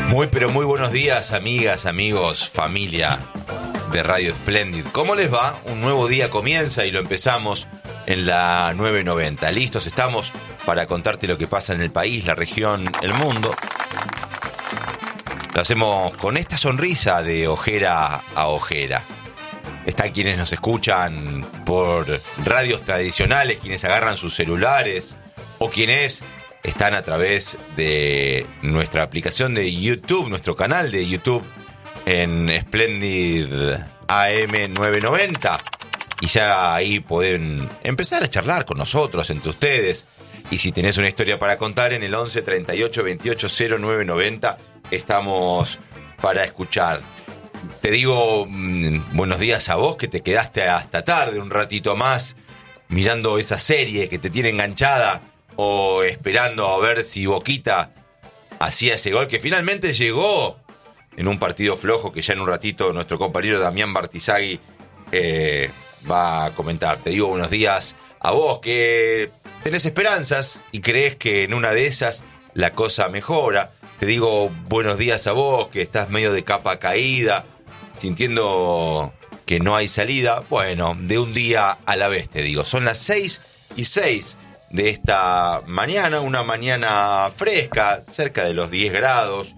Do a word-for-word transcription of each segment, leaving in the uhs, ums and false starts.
Muy pero muy buenos días, amigas, amigos, familia de Radio Splendid. ¿Cómo les va? Un nuevo día comienza y lo empezamos en la nueve noventa. Listos estamos para contarte lo que pasa en el país, la región, el mundo. Lo hacemos con esta sonrisa de ojera a ojera. Están quienes nos escuchan por radios tradicionales, quienes agarran sus celulares o quienes están a través de nuestra aplicación de YouTube, nuestro canal de YouTube en Splendid A M nueve noventa. Y ya ahí pueden empezar a charlar con nosotros, entre ustedes. Y si tenés una historia para contar, en el once treinta y ocho veintiocho cero nueve noventa estamos para escuchar. Te digo mmm, buenos días a vos que te quedaste hasta tarde un ratito más mirando esa serie que te tiene enganchada o esperando a ver si Boquita hacía ese gol que finalmente llegó en un partido flojo que ya en un ratito nuestro compañero Damián Bartizagui eh, va a comentar. Te digo buenos días a vos que tenés esperanzas y crees que en una de esas la cosa mejora. Te digo buenos días a vos que estás medio de capa caída, sintiendo que no hay salida. Bueno, de un día a la vez te digo. Son las seis y seis de esta mañana, una mañana fresca, cerca de los diez grados,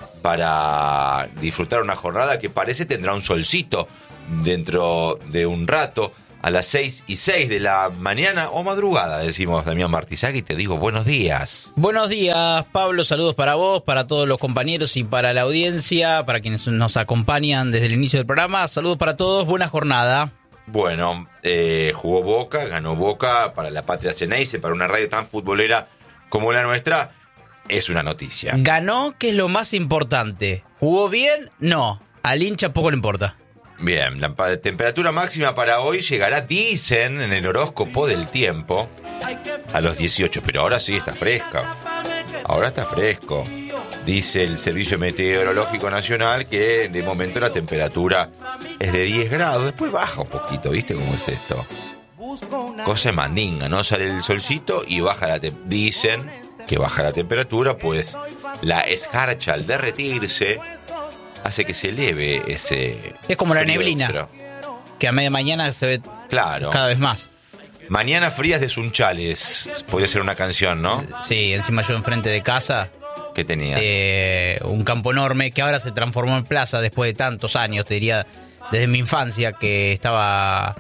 para disfrutar una jornada que parece tendrá un solcito dentro de un rato. A las seis y seis de la mañana o madrugada, decimos Damián Bartizagui, te digo buenos días. Buenos días, Pablo, saludos para vos, para todos los compañeros y para la audiencia, para quienes nos acompañan desde el inicio del programa. Saludos para todos, buena jornada. Bueno, eh, jugó Boca, ganó Boca para la Patria Ceneice, para una radio tan futbolera como la nuestra, es una noticia. Ganó, que es lo más importante. ¿Jugó bien? No, al hincha poco le importa. Bien, la temperatura máxima para hoy llegará, dicen, en el horóscopo del tiempo, a los dieciocho, pero ahora sí está fresca. Ahora está fresco. Dice el Servicio Meteorológico Nacional que de momento la temperatura es de diez grados, después baja un poquito, ¿viste cómo es esto? Cosa de mandinga, ¿no? Sale el solcito y baja la temperatura. Dicen que baja la temperatura, pues la escarcha al derretirse hace que se eleve ese... Es como la neblina, extra, que a media mañana se ve claro, cada vez más. Mañana frías de Sunchales, podría ser una canción, ¿no? Sí, encima yo enfrente de casa... ¿Qué tenías? Eh, un campo enorme que ahora se transformó en plaza después de tantos años, te diría, desde mi infancia, que estaba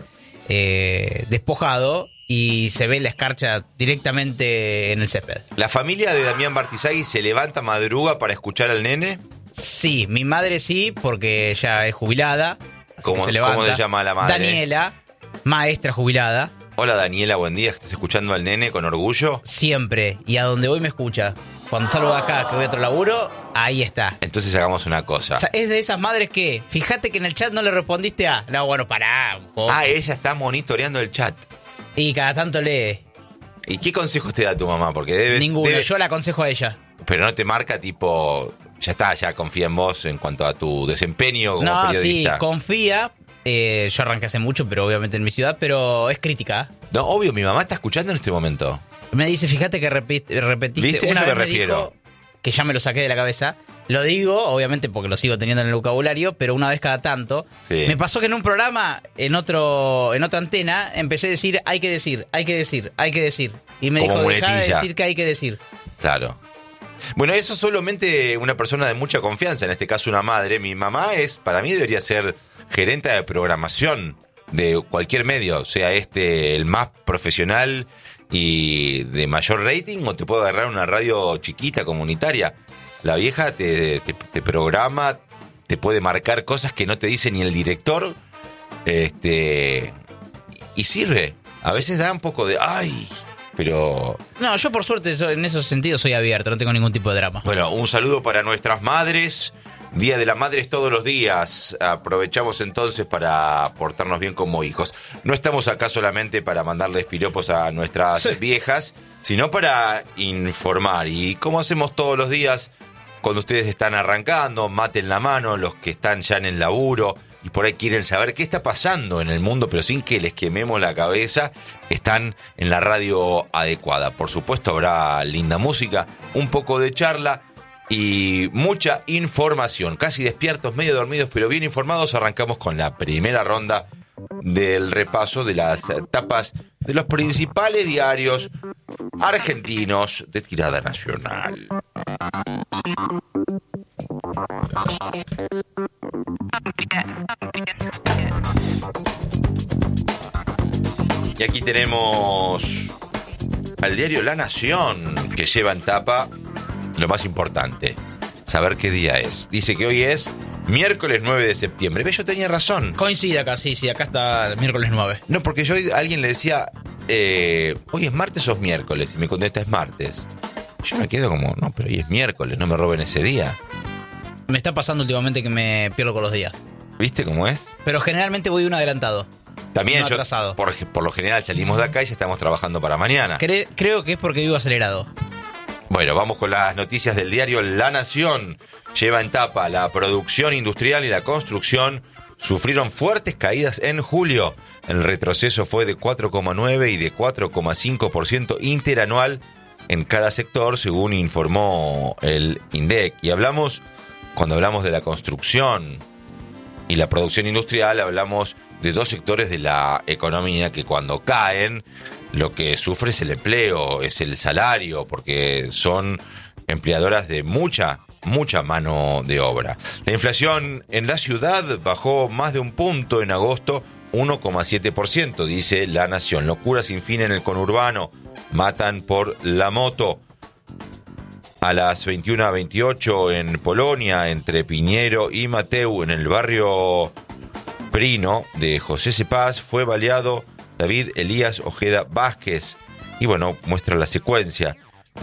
eh, despojado y se ve la escarcha directamente en el césped. ¿La familia de Damián Bartizagui se levanta madruga para escuchar al nene? Sí, mi madre sí, porque ella es jubilada. ¿Cómo se levanta. ¿Cómo se llama la madre? Daniela, maestra jubilada. Hola Daniela, buen día. ¿Estás escuchando al nene con orgullo? Siempre, y a donde voy me escucha. Cuando salgo de acá, que voy a otro laburo, ahí está. Entonces hagamos una cosa. O sea, es de esas madres que, fíjate que en el chat no le respondiste a... No, bueno, pará un poco. Ah, ella está monitoreando el chat. Y cada tanto lee. ¿Y qué consejos te da tu mamá? Porque debes... Ninguno, debes... yo la aconsejo a ella. Pero no te marca tipo... Ya está, ya confía en vos en cuanto a tu desempeño como no, periodista. No, sí, confía. Eh, yo arranqué hace mucho, pero obviamente en mi ciudad, pero es crítica. No, obvio, mi mamá está escuchando en este momento. Me dice, fíjate que repite, repetiste. ¿Viste? Una Eso vez me refiero. Dijo, que ya me lo saqué de la cabeza. Lo digo, obviamente, porque lo sigo teniendo en el vocabulario, pero una vez cada tanto. Sí. Me pasó que en un programa, en otro, en otra antena, empecé a decir, hay que decir, hay que decir, hay que decir. Y me Como dijo, muletilla. dejá de decir que hay que decir. Claro. Bueno, eso es solamente una persona de mucha confianza, en este caso una madre. Mi mamá es, para mí debería ser gerente de programación de cualquier medio, sea este el más profesional y de mayor rating, o te puedo agarrar una radio chiquita, comunitaria. La vieja te, te, te programa, te puede marcar cosas que no te dice ni el director, este y sirve. A veces da un poco de ¡ay! Pero... No, yo por suerte en esos sentidos soy abierto, no tengo ningún tipo de drama. Bueno, un saludo para nuestras madres. Día de las Madres todos los días. Aprovechamos entonces para portarnos bien como hijos. No estamos acá solamente para mandarles piropos a nuestras sí. viejas, sino para informar. Y como hacemos todos los días, cuando ustedes están arrancando, mate en la mano, los que están ya en el laburo y por ahí quieren saber qué está pasando en el mundo, pero sin que les quememos la cabeza, están en la radio adecuada. Por supuesto habrá linda música, un poco de charla y mucha información. Casi despiertos, medio dormidos, pero bien informados. Arrancamos con la primera ronda del repaso de las tapas de los principales diarios argentinos de tirada nacional. Y aquí tenemos al diario La Nación, que lleva en tapa lo más importante, saber qué día es. Dice que hoy es miércoles nueve de septiembre. ¿Ves? Yo tenía razón. Coincide acá, sí, sí, acá está el miércoles nueve. No, porque yo a alguien le decía, eh, ¿hoy es martes o es miércoles? Y me contesta, es martes. Yo me quedo como, no, pero hoy es miércoles, no me roben ese día. Me está pasando últimamente que me pierdo con los días. ¿Viste cómo es? Pero generalmente voy un adelantado. También no yo, atrasado. Por, por lo general salimos de acá y ya estamos trabajando para mañana. Cre- creo que es porque vivo acelerado. Bueno, vamos con las noticias del diario La Nación. Lleva en tapa: la producción industrial y la construcción sufrieron fuertes caídas en julio. El retroceso fue de cuatro coma nueve y de cuatro coma cinco por ciento interanual en cada sector, según informó el INDEC. Y hablamos, cuando hablamos de la construcción y la producción industrial, hablamos de dos sectores de la economía que cuando caen, lo que sufre es el empleo, es el salario, porque son empleadoras de mucha, mucha mano de obra. La inflación en la ciudad bajó más de un punto en agosto, uno coma siete por ciento, dice La Nación. Locura sin fin en el conurbano, matan por la moto. A las veintiuna veintiocho en Polonia, entre Piñero y Mateu, en el barrio Prino de José Cepaz, fue baleado David Elías Ojeda Vázquez. Y bueno, muestra la secuencia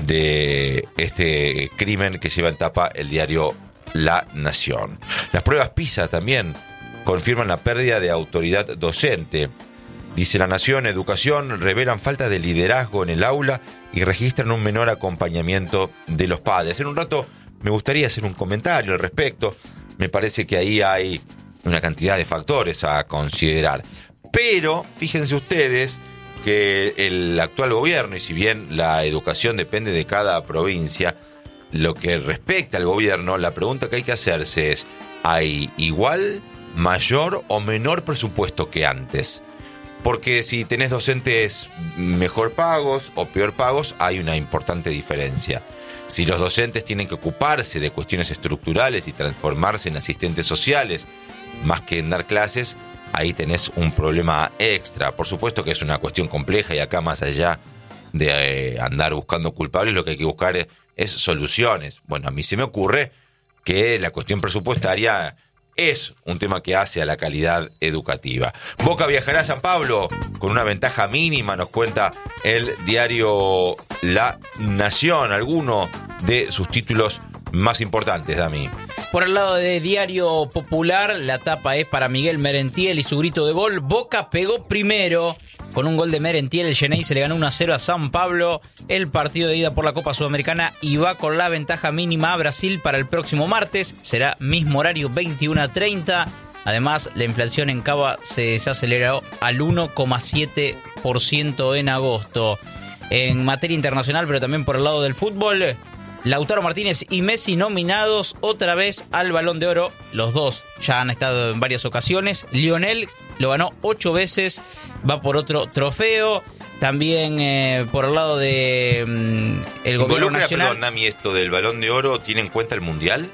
de este crimen que lleva en tapa el diario La Nación. Las pruebas PISA también confirman la pérdida de autoridad docente. Dice La Nación, educación, revelan falta de liderazgo en el aula y registran un menor acompañamiento de los padres. En un rato me gustaría hacer un comentario al respecto. Me parece que ahí hay una cantidad de factores a considerar. Pero fíjense ustedes que el actual gobierno, y si bien la educación depende de cada provincia, lo que respecta al gobierno, la pregunta que hay que hacerse es, ¿hay igual, mayor o menor presupuesto que antes? Porque si tenés docentes mejor pagos o peor pagos, hay una importante diferencia. Si los docentes tienen que ocuparse de cuestiones estructurales y transformarse en asistentes sociales, más que en dar clases, ahí tenés un problema extra. Por supuesto que es una cuestión compleja y acá, más allá de eh, andar buscando culpables, lo que hay que buscar es, es soluciones. Bueno, a mí se me ocurre que la cuestión presupuestaria es un tema que hace a la calidad educativa. Boca viajará a San Pablo con una ventaja mínima, nos cuenta el diario La Nación, alguno de sus títulos más importantes, Dami. Por el lado de Diario Popular, la tapa es para Miguel Merentiel y su grito de gol. Boca pegó primero con un gol de Merentiel. El Xenei se le ganó uno a cero a San Pablo. El partido de ida por la Copa Sudamericana y va con la ventaja mínima a Brasil para el próximo martes. Será mismo horario, veintiuno a treinta. Además, la inflación en Cava se desaceleró al uno coma siete por ciento en agosto. En materia internacional, pero también por el lado del fútbol, Lautaro Martínez y Messi nominados otra vez al Balón de Oro. Los dos ya han estado en varias ocasiones. Lionel lo ganó ocho veces, va por otro trofeo. También eh, por el lado de mm, el gobierno nacional. Perdón, Dami, esto del Balón de Oro, ¿tiene en cuenta el Mundial?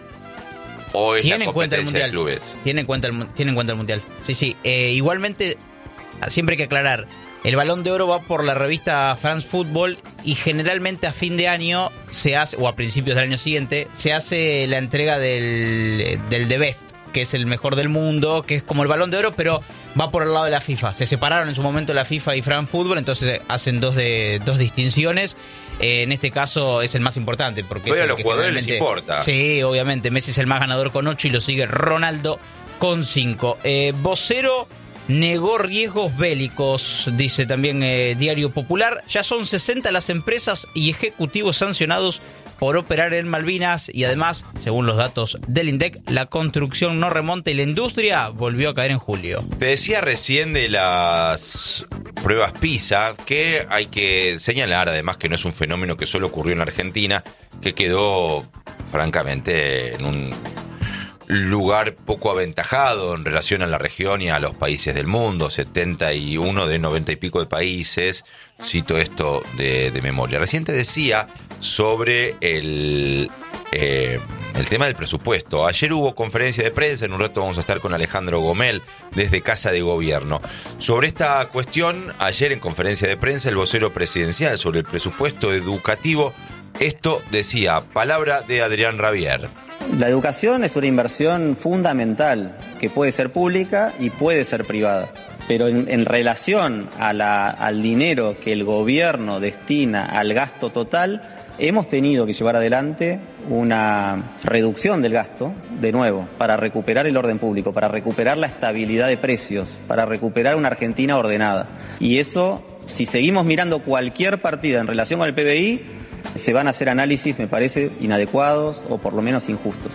¿O es tiene la en cuenta el competencia mundial. de clubes? Tiene en cuenta el, tiene en cuenta el Mundial. Sí, sí. Eh, igualmente, siempre hay que aclarar. El Balón de Oro va por la revista France Football y generalmente a fin de año se hace, o a principios del año siguiente, se hace la entrega del, del The Best, que es el mejor del mundo, que es como el Balón de Oro, pero va por el lado de la FIFA. Se separaron en su momento la FIFA y France Football, entonces hacen dos, de, dos distinciones. Eh, en este caso es el más importante. Porque pero es a los jugadores les importa. Sí, obviamente. Messi es el más ganador con ocho y lo sigue Ronaldo con cinco. Eh, vocero negó riesgos bélicos, dice también eh, Diario Popular. Ya son sesenta las empresas y ejecutivos sancionados por operar en Malvinas y además, según los datos del INDEC, la construcción no remonta y la industria volvió a caer en julio. Te decía recién de las pruebas PISA, que hay que señalar además que no es un fenómeno que solo ocurrió en Argentina, que quedó francamente en un lugar poco aventajado en relación a la región y a los países del mundo. setenta y uno de noventa y pico de países, cito esto de, de memoria. Recién te decía sobre el, eh, el tema del presupuesto. Ayer hubo conferencia de prensa, en un rato vamos a estar con Alejandro Gomel desde Casa de Gobierno. Sobre esta cuestión, ayer en conferencia de prensa el vocero presidencial sobre el presupuesto educativo, esto decía, palabra de Adrián Rabier. La educación es una inversión fundamental que puede ser pública y puede ser privada. Pero en, en relación a la, al dinero que el gobierno destina al gasto total, hemos tenido que llevar adelante una reducción del gasto, de nuevo, para recuperar el orden público, para recuperar la estabilidad de precios, para recuperar una Argentina ordenada. Y eso, si seguimos mirando cualquier partida en relación con el P B I, se van a hacer análisis, me parece, inadecuados o por lo menos injustos.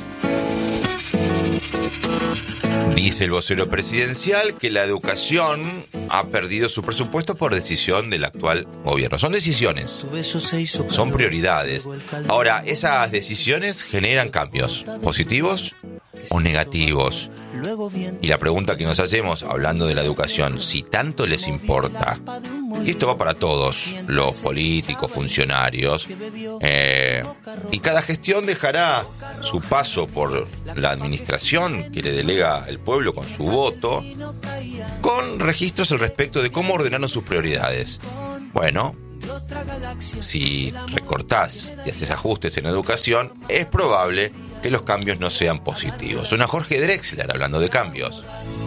Dice el vocero presidencial que la educación ha perdido su presupuesto por decisión del actual gobierno. Son decisiones, son prioridades. Ahora, esas decisiones generan cambios, positivos o negativos. Y la pregunta que nos hacemos, hablando de la educación, si tanto les importa, y esto va para todos, los políticos, funcionarios, eh, y cada gestión dejará su paso por la administración que le delega el pueblo con su voto, con registros al respecto de cómo ordenaron sus prioridades. Bueno, si recortás y haces ajustes en educación, es probable que los cambios no sean positivos. Suena Jorge Drexler hablando de cambios.